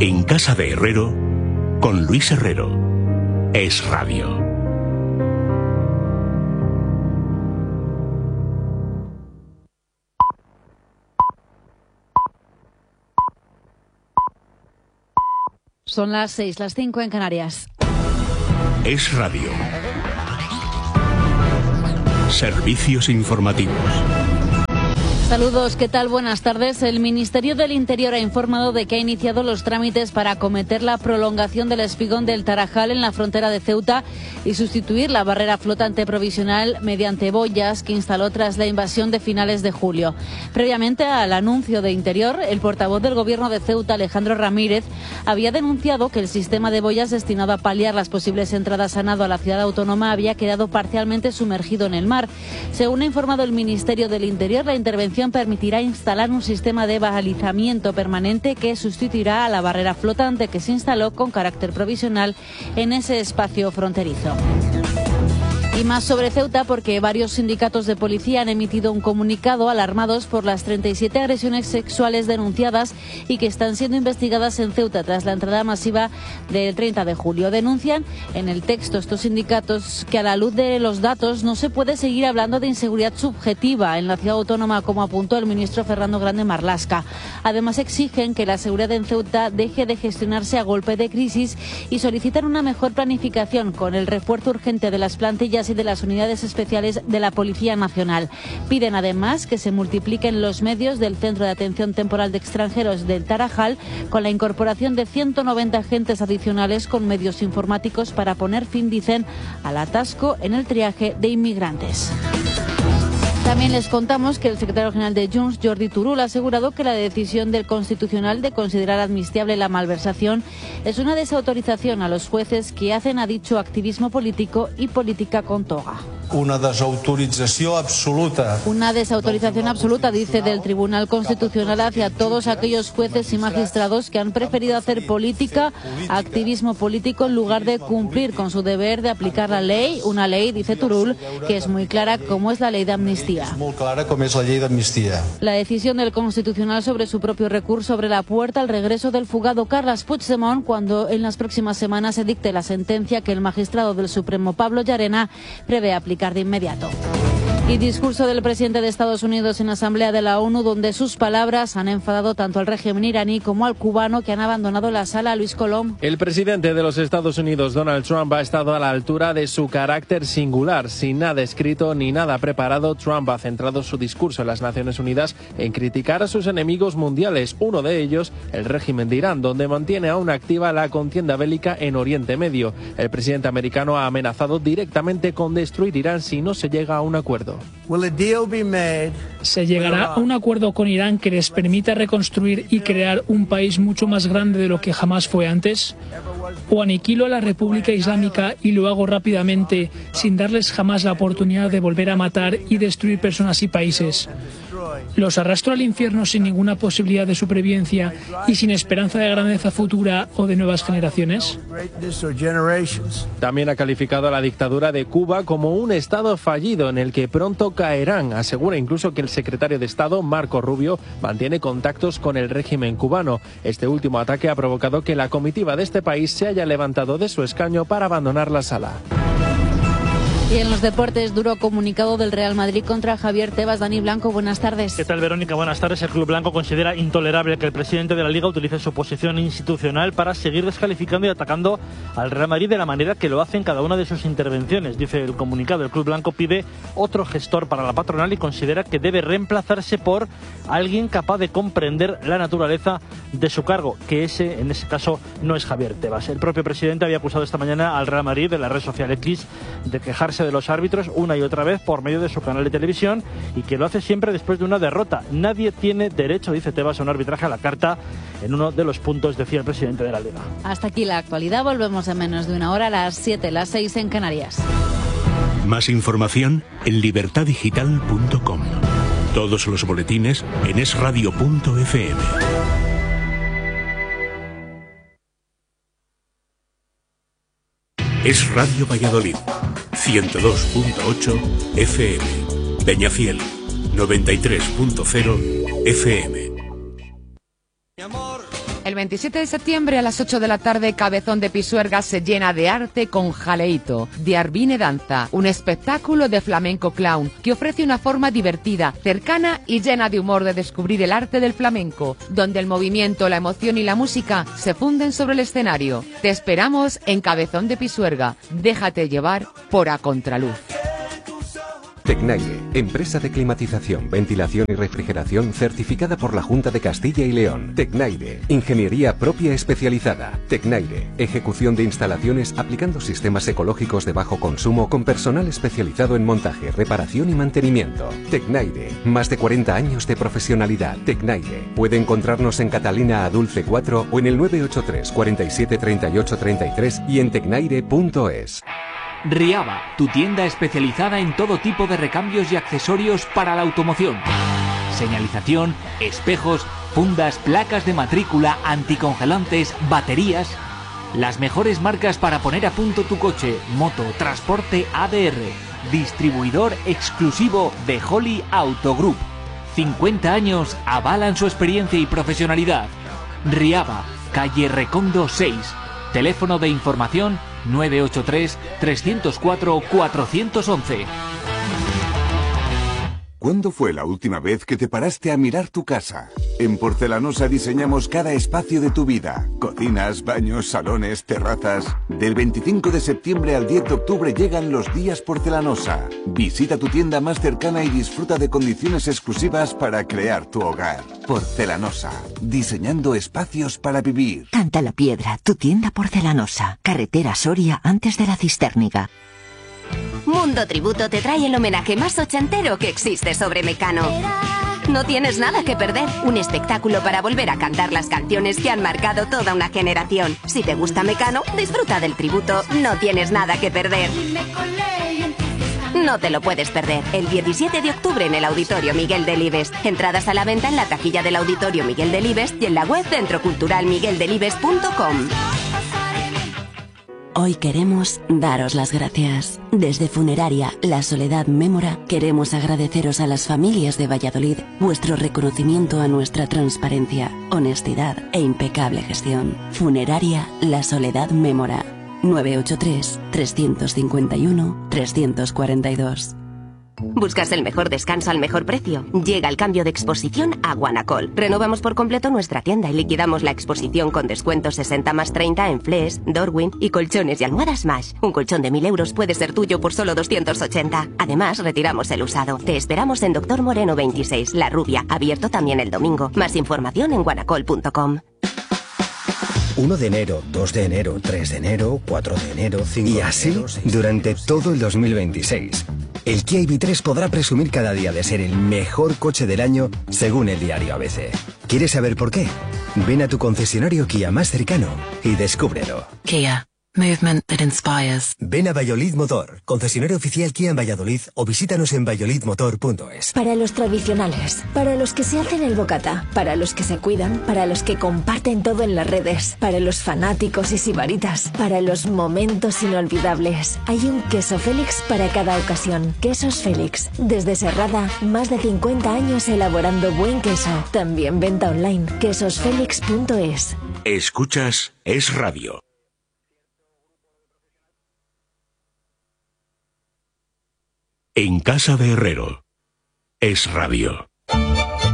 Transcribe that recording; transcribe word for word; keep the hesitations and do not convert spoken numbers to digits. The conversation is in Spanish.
En Casa de Herrero, con Luis Herrero. Es Radio. Son las seis, las cinco en Canarias. Es Radio. Servicios informativos. Saludos, ¿qué tal? Buenas tardes. El Ministerio del Interior ha informado de que ha iniciado los trámites para acometer la prolongación del espigón del Tarajal en la frontera de Ceuta y sustituir la barrera flotante provisional mediante boyas que instaló tras la invasión de finales de julio. Previamente al anuncio de Interior, el portavoz del Gobierno de Ceuta, Alejandro Ramírez, había denunciado que el sistema de boyas destinado a paliar las posibles entradas a nado a la ciudad autónoma había quedado parcialmente sumergido en el mar. Según ha informado el Ministerio del Interior, la intervención permitirá instalar un sistema de balizamiento permanente que sustituirá a la barrera flotante que se instaló con carácter provisional en ese espacio fronterizo. Y más sobre Ceuta, porque varios sindicatos de policía han emitido un comunicado alarmados por las treinta y siete agresiones sexuales denunciadas y que están siendo investigadas en Ceuta tras la entrada masiva del treinta de julio. Denuncian en el texto estos sindicatos que a la luz de los datos no se puede seguir hablando de inseguridad subjetiva en la ciudad autónoma, como apuntó el ministro Fernando Grande Marlaska. Además, exigen que la seguridad en Ceuta deje de gestionarse a golpe de crisis y solicitan una mejor planificación con el refuerzo urgente de las plantillas y de las unidades especiales de la Policía Nacional. Piden además que se multipliquen los medios del Centro de Atención Temporal de Extranjeros del Tarajal con la incorporación de ciento noventa agentes adicionales con medios informáticos para poner fin, dicen, al atasco en el triaje de inmigrantes. También les contamos que el secretario general de Junts, Jordi Turull, ha asegurado que la decisión del Constitucional de considerar admisible la malversación es una desautorización a los jueces que hacen a dicho activismo político y política con toga. Una desautoritzación absoluta. Una desautorización absoluta, dice, del Tribunal Constitucional hacia todos aquellos jueces y magistrados que han preferido hacer política, activismo político, en lugar de cumplir con su deber de aplicar la ley, una ley, dice Turull, que es muy clara, como es la ley de amnistía. És molt clara com és la llei d'amnistia. La decisión del Constitucional sobre su propio recurso abre la puerta al regreso del fugado Carles Puigdemont cuando en las próximas semanas se dicte la sentencia que el magistrado del Supremo Pablo Llarena prevé aplicar de inmediato. Y discurso del presidente de Estados Unidos en Asamblea de la ONU, donde sus palabras han enfadado tanto al régimen iraní como al cubano, que han abandonado la sala. Luis Colom. El presidente de los Estados Unidos, Donald Trump, ha estado a la altura de su carácter singular. Sin nada escrito ni nada preparado, Trump ha centrado su discurso en las Naciones Unidas en criticar a sus enemigos mundiales, uno de ellos el régimen de Irán, donde mantiene aún activa la contienda bélica en Oriente Medio. El presidente americano ha amenazado directamente con destruir Irán si no se llega a un acuerdo. Se llegará a un acuerdo con Irán que les permita reconstruir y crear un país mucho más grande de lo que jamás fue antes. O aniquilo a la República Islámica y lo hago rápidamente, sin darles jamás la oportunidad de volver a matar y destruir personas y países. Los arrastro al infierno sin ninguna posibilidad de supervivencia y sin esperanza de grandeza futura o de nuevas generaciones. También ha calificado a la dictadura de Cuba como un estado fallido en el que pronto caerán. Asegura incluso que el secretario de Estado, Marco Rubio, mantiene contactos con el régimen cubano. Este último ataque ha provocado que la comitiva de este país se haya levantado de su escaño para abandonar la sala. Y en los deportes, duro comunicado del Real Madrid contra Javier Tebas. Dani Blanco, buenas tardes. ¿Qué tal, Verónica? Buenas tardes. El Club Blanco considera intolerable que el presidente de la Liga utilice su posición institucional para seguir descalificando y atacando al Real Madrid de la manera que lo hace en cada una de sus intervenciones. Dice el comunicado, el Club Blanco pide otro gestor para la patronal y considera que debe reemplazarse por alguien capaz de comprender la naturaleza de su cargo, que ese, en ese caso, no es Javier Tebas. El propio presidente había acusado esta mañana al Real Madrid de la red social X de quejarse de los árbitros una y otra vez por medio de su canal de televisión y que lo hace siempre después de una derrota. Nadie tiene derecho, dice Tebas, a un arbitraje a la carta en uno de los puntos, decía el presidente de la Liga. Hasta aquí la actualidad. Volvemos en menos de una hora, a las siete, las seis en Canarias. Más información en libertad digital punto com. Todos los boletines en es radio punto efe eme. Es Radio Valladolid, ciento dos punto ocho efe eme. Peñafiel, noventa y tres punto cero efe eme. El veintisiete de septiembre a las ocho de la tarde, Cabezón de Pisuerga se llena de arte con Jaleito, de Arvine Danza, un espectáculo de flamenco clown que ofrece una forma divertida, cercana y llena de humor de descubrir el arte del flamenco, donde el movimiento, la emoción y la música se funden sobre el escenario. Te esperamos en Cabezón de Pisuerga. Déjate llevar por A Contraluz. Tecnaire, empresa de climatización, ventilación y refrigeración certificada por la Junta de Castilla y León. Tecnaire, ingeniería propia especializada. Tecnaire, ejecución de instalaciones aplicando sistemas ecológicos de bajo consumo con personal especializado en montaje, reparación y mantenimiento. Tecnaire, más de cuarenta años de profesionalidad. Tecnaire, puede encontrarnos en Catalina Adulce cuatro o en el nueve ocho tres, cuarenta y siete, treinta y ocho, treinta y tres y en tecnaire punto es. Riava, tu tienda especializada en todo tipo de recambios y accesorios para la automoción. Señalización, espejos, fundas, placas de matrícula, anticongelantes, baterías. Las mejores marcas para poner a punto tu coche, moto, transporte A D R. Distribuidor exclusivo de Holly Auto Group. cincuenta años avalan su experiencia y profesionalidad. Riava, calle Recondo seis. Teléfono de información nueve ocho tres, tres cero cuatro, cuatro uno uno. ¿Cuándo fue la última vez que te paraste a mirar tu casa? En Porcelanosa diseñamos cada espacio de tu vida. Cocinas, baños, salones, terrazas. Del veinticinco de septiembre al diez de octubre llegan los días Porcelanosa. Visita tu tienda más cercana y disfruta de condiciones exclusivas para crear tu hogar. Porcelanosa, diseñando espacios para vivir. Canta la Piedra, tu tienda Porcelanosa. Carretera Soria antes de la Cisterniga. Mundo Tributo te trae el homenaje más ochentero que existe sobre Mecano. No tienes nada que perder. Un espectáculo para volver a cantar las canciones que han marcado toda una generación. Si te gusta Mecano, disfruta del tributo. No tienes nada que perder. No te lo puedes perder. El diecisiete de octubre en el Auditorio Miguel Delibes. Entradas a la venta en la taquilla del Auditorio Miguel Delibes y en la web centro cultural miguel delibes punto com. Hoy queremos daros las gracias. Desde Funeraria La Soledad Mémora queremos agradeceros a las familias de Valladolid vuestro reconocimiento a nuestra transparencia, honestidad e impecable gestión. Funeraria La Soledad Mémora. nueve ocho tres, tres cinco uno, tres cuatro dos. ¿Buscas el mejor descanso al mejor precio? Llega el cambio de exposición a Guanacol. Renovamos por completo nuestra tienda y liquidamos la exposición con descuento sesenta más treinta en Flees, Dorwin y colchones y almohadas Smash. Un colchón de mil euros puede ser tuyo por solo doscientos ochenta. Además, retiramos el usado. Te esperamos en Doctor Moreno veintiséis, La Rubia, abierto también el domingo. Más información en guanacol punto com. uno de enero, dos de enero, tres de enero, cuatro de enero, cinco de enero... Y así, durante todo el dos mil veintiséis. El Kia I V tres podrá presumir cada día de ser el mejor coche del año, según el diario A B C. ¿Quieres saber por qué? Ven a tu concesionario Kia más cercano y descúbrelo. Kia. Movement that inspires. Ven a Valladolid Motor, concesionario oficial Kia en Valladolid, o visítanos en valladolid motor punto es. Para los tradicionales, para los que se hacen el bocata, para los que se cuidan, para los que comparten todo en las redes, para los fanáticos y sibaritas, para los momentos inolvidables. Hay un queso Félix para cada ocasión. Quesos Félix. Desde Serrada, más de cincuenta años elaborando buen queso. También venta online, quesos félix punto es. Escuchas Es Radio. En casa de Herrero. Es Radio.